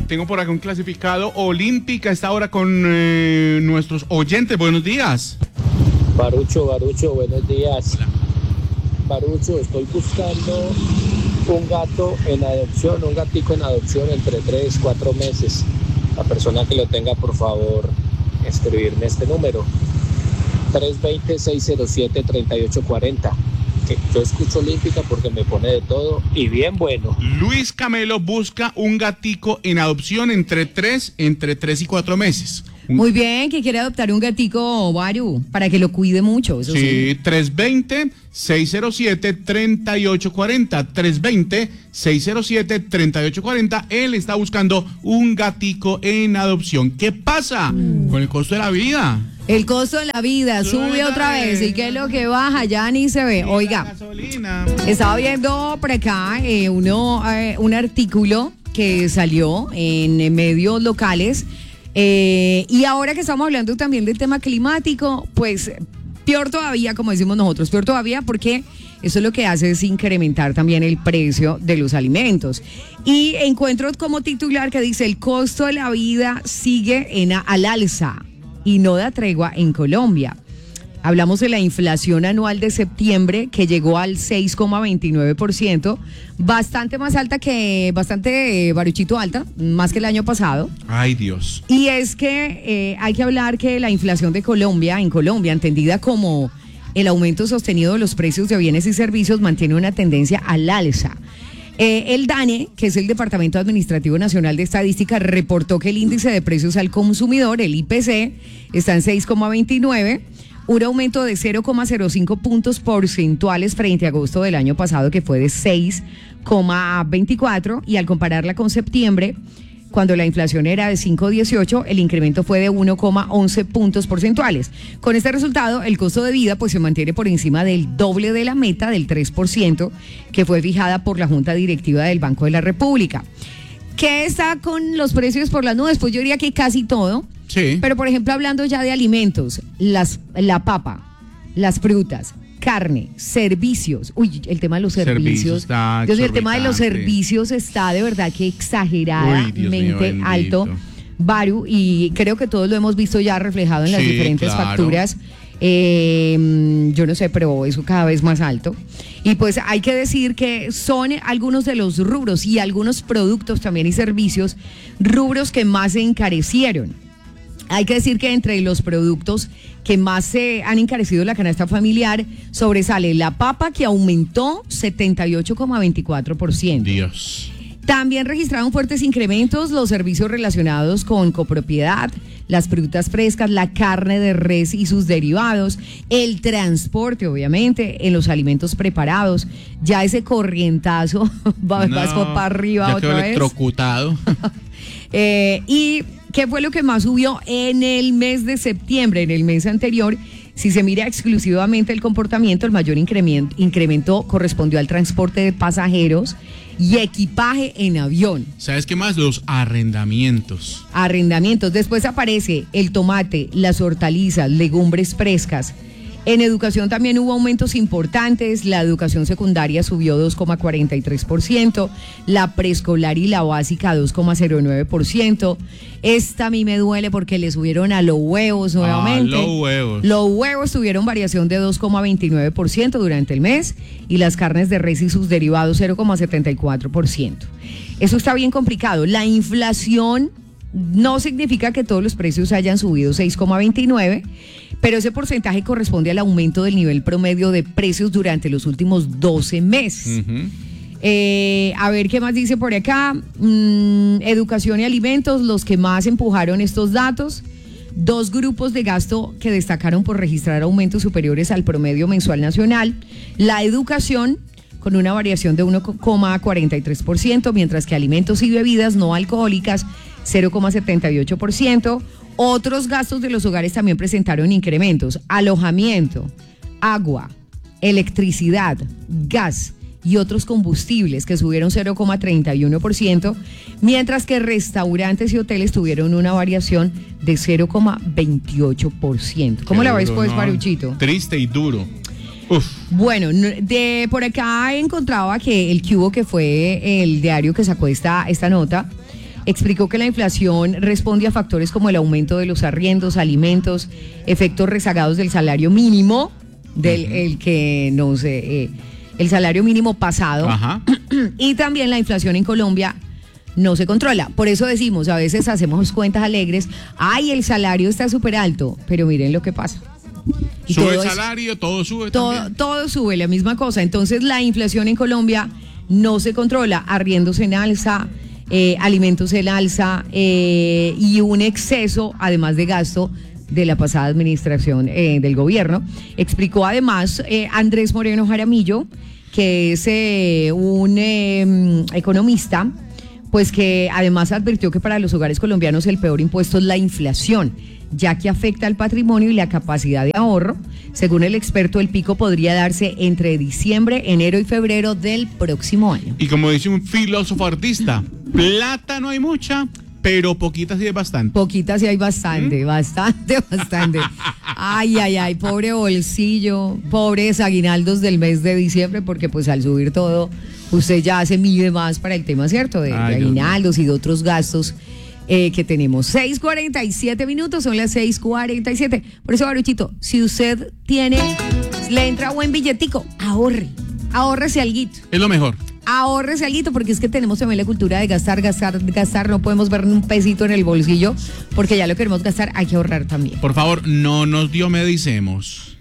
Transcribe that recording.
Tengo por acá un clasificado olímpica a esta hora con nuestros oyentes. Buenos días. Barucho, buenos días. Hola. Barucho, estoy buscando un gato en adopción, un gatico en adopción entre 3, 4 meses. La persona que lo tenga, por favor, escribirme este número. 320-607-3840. Que yo escucho Olímpica porque me pone de todo y bien bueno. Luis Camelo busca un gatico en adopción entre 3 y 4 meses. Muy bien, que quiere adoptar un gatico, Baru, para que lo cuide mucho. Eso sí, 320-607-3840. 320-607-3840. Él está buscando un gatico en adopción. ¿Qué pasa con el costo de la vida? El costo de la vida sube otra vez. ¿Y qué es lo que baja? Ya ni se ve. Oiga, estaba viendo por acá un artículo que salió en medios locales. Y ahora que estamos hablando también del tema climático, pues peor todavía, como decimos nosotros, peor todavía porque eso lo que hace es incrementar también el precio de los alimentos. Y encuentro como titular que dice: el costo de la vida sigue al alza y no da tregua en Colombia. Hablamos de la inflación anual de septiembre, que llegó al 6,29%, bastante Baruchito, alta, más que el año pasado. Ay, Dios. Y es que hay que hablar que la inflación de Colombia, entendida como el aumento sostenido de los precios de bienes y servicios, mantiene una tendencia al alza. El DANE, que es el Departamento Administrativo Nacional de Estadística, reportó que el índice de precios al consumidor, el IPC, está en 6,29%, un aumento de 0,05 puntos porcentuales frente a agosto del año pasado, que fue de 6,24%, y al compararla con septiembre, cuando la inflación era de 5,18, el incremento fue de 1,11 puntos porcentuales. Con este resultado, el costo de vida pues se mantiene por encima del doble de la meta del 3%, que fue fijada por la Junta Directiva del Banco de la República. ¿Qué está con los precios por las nubes? Pues yo diría que casi todo. Sí. Pero, por ejemplo, hablando ya de alimentos, la papa, las frutas, carne, servicios. Uy, el tema de los servicios. El tema de los servicios está de verdad que exageradamente alto, Baru, y creo que todos lo hemos visto ya reflejado en las diferentes facturas. Yo no sé, pero eso cada vez más alto. Y pues hay que decir que son algunos de los rubros y algunos productos también y servicios, rubros que más se encarecieron. Hay que decir que entre los productos que más se han encarecido la canasta familiar sobresale la papa, que aumentó 78,24%. Dios. También registraron fuertes incrementos los servicios relacionados con copropiedad, las frutas frescas, la carne de res y sus derivados, el transporte, obviamente, en los alimentos preparados. Ya ese corrientazo va para arriba ya otra vez. Electrocutado. Y ¿qué fue lo que más subió en el mes de septiembre? En el mes anterior, si se mira exclusivamente el comportamiento, el mayor incremento correspondió al transporte de pasajeros y equipaje en avión. ¿Sabes qué más? Los arrendamientos. Después aparece el tomate, las hortalizas, legumbres frescas. En educación también hubo aumentos importantes. La educación secundaria subió 2,43%, la preescolar y la básica 2,09%. Esta a mí me duele porque le subieron a los huevos nuevamente. Los huevos tuvieron variación de 2,29% durante el mes, y las carnes de res y sus derivados 0,74%. Eso está bien complicado. La inflación no significa que todos los precios hayan subido 6,29%, pero ese porcentaje corresponde al aumento del nivel promedio de precios durante los últimos 12 meses. A ver qué más dice por acá. Educación y alimentos, los que más empujaron estos datos. Dos grupos de gasto que destacaron por registrar aumentos superiores al promedio mensual nacional. La educación, con una variación de 1,43%, mientras que alimentos y bebidas no alcohólicas 0,78%. Otros gastos de los hogares también presentaron incrementos: alojamiento, agua, electricidad, gas y otros combustibles, que subieron 0,31%, mientras que restaurantes y hoteles tuvieron una variación de 0,28%. ¿Cómo la ves, pues, Baruchito? Triste y duro. Uf. Bueno, de por acá encontraba que el Cubo, que fue el diario que sacó esta nota, explicó que la inflación responde a factores como el aumento de los arriendos, alimentos, efectos rezagados del salario mínimo, el salario mínimo pasado. Ajá. Y también la inflación en Colombia no se controla. Por eso decimos, a veces hacemos cuentas alegres, ay, el salario está súper alto, pero miren lo que pasa. Y sube el salario, todo sube también. Todo sube, la misma cosa. Entonces la inflación en Colombia no se controla, arriendos en alza, alimentos en alza y un exceso, además de gasto, de la pasada administración del gobierno. Explicó además Andrés Moreno Jaramillo, que es un economista, pues que además advirtió que para los hogares colombianos el peor impuesto es la inflación, ya que afecta al patrimonio y la capacidad de ahorro. Según el experto, el pico podría darse entre diciembre, enero y febrero del próximo año. Y como dice un filósofo artista, plata no hay mucha, pero poquita sí hay bastante. Poquita sí hay bastante, bastante. Ay, pobre bolsillo, pobres aguinaldos del mes de diciembre, porque pues al subir todo, usted ya se mide más para el tema, ¿cierto? De aguinaldos y de otros gastos que tenemos. 6:47 minutos, son las 6:47. Por eso, Baruchito, si usted le entra buen billetico, ahórrese alguito. Es lo mejor. Ahórrese alguito, porque es que tenemos también la cultura de gastar, no podemos ver un pesito en el bolsillo, porque ya lo queremos gastar, hay que ahorrar también. Por favor, no nos diomedicemos.